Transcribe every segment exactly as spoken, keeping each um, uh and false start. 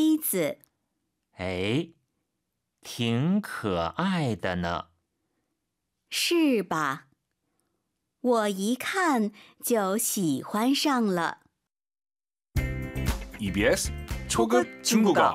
杯子。 哎，挺可爱的呢。 是吧？我一看就喜欢上了。 이비에스 초급 중국어.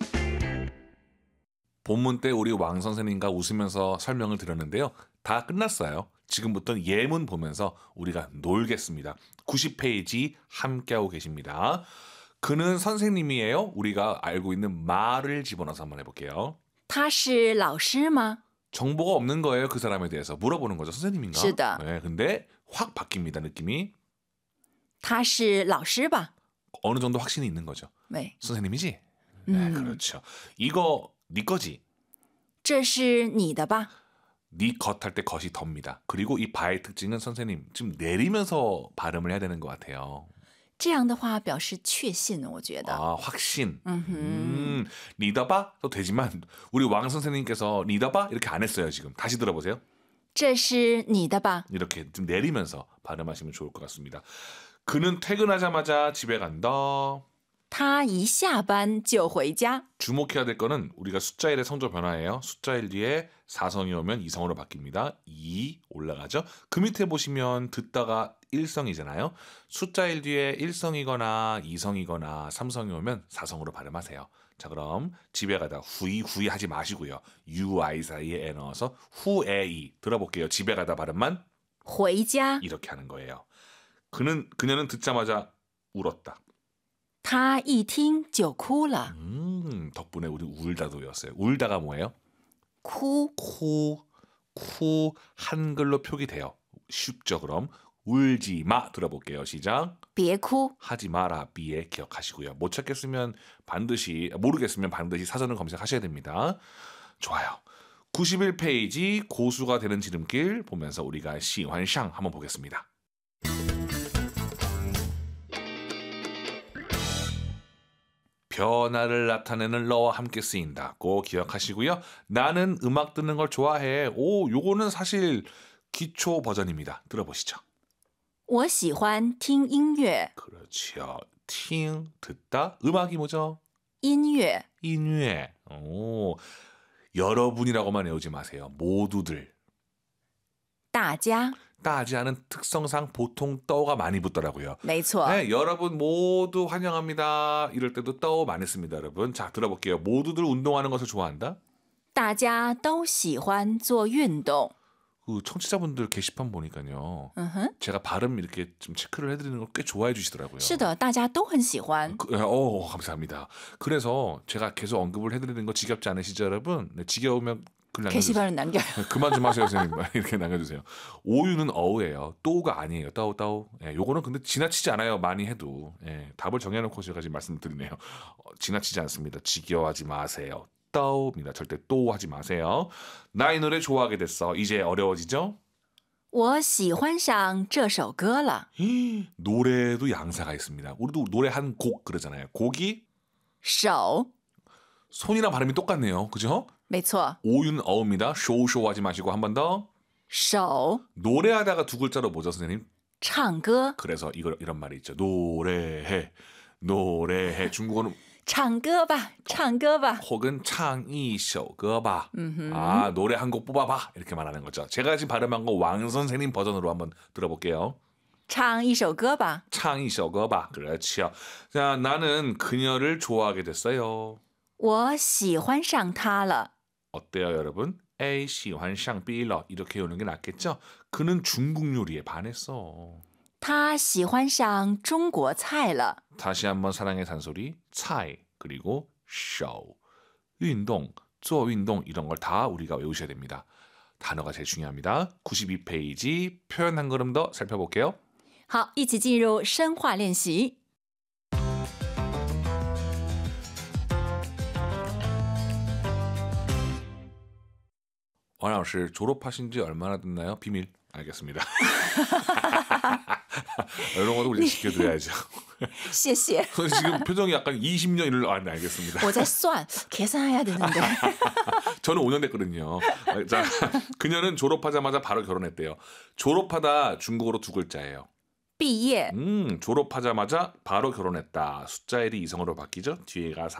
본문 때 우리 왕 선생님과 웃으면서 설명을 드렸는데요. 다 끝났어요. 지금부터는 예문 보면서 우리가 놀겠습니다. 구십 페이지 함께하고 계십니다. 그는 선생님이에요. 우리가 알고 있는 말을 집어넣어서 한번 해볼게요. 他是老师吗? 정보가 없는 거예요. 그 사람에 대해서 물어보는 거죠. 선생님인가? 是的. 네, 근데 확 바뀝니다. 느낌이. 他是老师吧? 어느 정도 확신이 있는 거죠. 네. 선생님이지? 네, 음. 그렇죠. 이거 네 거지? 这是你的吧? 네 것 할 때 것이 덥니다. 그리고 이 바의 특징은 선생님 좀 내리면서 발음을 해야 되는 것 같아요. 这样的话表示确信，我觉得. 아, 확신. 음흠. 음, 리더바도 되지만 우리 왕 선생님께서 리더바 이렇게 안 했어요. 지금 다시 들어보세요. 这是你的吧? 이렇게 좀 내리면서 발음하시면 좋을 것 같습니다. 그는 퇴근하자마자 집에 간다. 他一下班就回家. 주목해야 될 거는 우리가 숫자 일의 성조 변화예요. 숫자 일 뒤에 사성이 오면 이성으로 바뀝니다. 이 올라가죠. 그 밑에 보시면 듣다가 일성이잖아요. 숫자 일 뒤에 일성이거나 이성이거나 삼성이 오면 사성으로 발음하세요. 자, 그럼 집에 가다 후이 후이 하지 마시고요. 유아이 사이에 에 넣어서 후에이 들어볼게요. 집에 가다 발음만 回家. 이렇게 하는 거예요. 그는 그녀는 듣자마자 울었다. 他一听就哭了. 음, 덕분에 우리 울다도 외웠어요. 울다가 뭐예요? 哭. 코, 코 한글로 표기돼요. 쉽죠? 그럼 울지 마 들어볼게요. 시작. 别哭. 하지 마라 비에 기억하시고요. 못 찾겠으면 반드시 모르겠으면 반드시 사전을 검색하셔야 됩니다. 좋아요. 구십일 페이지 고수가 되는 지름길 보면서 우리가 시환샹 한번 보겠습니다. 변화를 나타내는 러와 함께 쓰인다. 꼭 기억하시고요. 나는 음악 듣는 걸 좋아해. 오, 요거는 사실 기초 버전입니다. 들어보시죠. 我喜欢听音乐. 그렇죠. 팅 듣다. 음악이 뭐죠? 音乐. 인외. 오, 여러분이라고만 외우지 마세요. 모두들. 大家. 따지하는 특성상 보통 떠가 많이 붙더라고요. 没错. 네, 여러분 모두 환영합니다. 이럴 때도 떠 많이 씁니다, 여러분. 자, 들어볼게요. 모두들 운동하는 것을 좋아한다. 大家都喜欢做运动. 그 청취자분들 게시판 보니까요. 嗯哼. 제가 발음 이렇게 좀 체크를 해드리는 걸 꽤 좋아해 주시더라고요. 是的，大家都很喜欢. 그, 어, 감사합니다. 그래서 제가 계속 언급을 해드리는 거 지겹지 않으시죠, 여러분? 네, 지겨우면 글 남겨주세요. 게시판을 남겨. 그만 좀 하세요, 선생님. 이렇게 남겨주세요. 오유는 어우예요. 또우가 아니에요. 따우 따우. 예, 요거는 근데 지나치지 않아요. 많이 해도. 예, 답을 정해놓고 제가 지금 말씀드리네요. 어, 지나치지 않습니다. 지겨워하지 마세요. 따우입니다. 절대 또 하지 마세요. 나 이 노래 좋아하게 됐어. 이제 어려워지죠? 我喜欢上这首歌了. 노래도 양사가 있습니다. 우리도 노래 한 곡 그러잖아요. 곡이 手. 손이랑 발음이 똑같네요. 그죠? 没错. 오유는 어우입니다. 쇼쇼 하지 마시고 한 번 더. 手. 노래하다가 두 글자로 뭐죠, 선생님? 唱歌. 그래서 이거 이런 말이 있죠. 노래해, 노래해. 중국어는 唱歌吧,唱歌吧. 혹은 창이首歌吧. 음흠. 아, 노래 한 곡 뽑아봐. 이렇게 말하는 거죠. 제가 지금 발음한 거 왕 선생님 버전으로 한번 들어볼게요. 唱一首歌吧. 창이首歌吧. 그렇죠. 자, 나는 그녀를 좋아하게 됐어요. 我喜欢上她了. 어때요, 여러분? A 시환상 B러 이렇게 오는 게 낫겠죠? 그는 중국 요리에 반했어. 她喜欢上中国菜了. 다시 한번 사랑의 잔소리, 차이 그리고 쇼, 운동, 做运动 이런 걸 다 우리가 외우셔야 됩니다. 단어가 제일 중요합니다. 구십이 페이지 표현 한 걸음 더 살펴볼게요. 好，一起进入深化练习. 왕老师 졸업하신 지 얼마나 됐나요? 비밀. 알겠습니다. 이런 것도 우리 지켜드려야죠. 谢谢. 지금 표정이 약간 이십 년 일을 아, 네, 알겠습니다. 我在算, 계산해야 되는데. 저는 오 년 됐거든요. 자, 그녀는 졸업하자마자 바로 결혼했대요. 졸업하다 중국어로 두 글자예요. 毕业. 음, 졸업하자마자 바로 결혼했다. 숫자 일이 이성으로 바뀌죠. 뒤에가